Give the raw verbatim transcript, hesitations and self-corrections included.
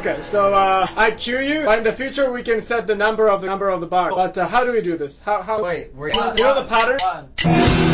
Okay, so uh, I cue you, but in the future we can set the number of the number of the bar. But uh, how do we do this? How how? Wait, we're you know the pattern? One.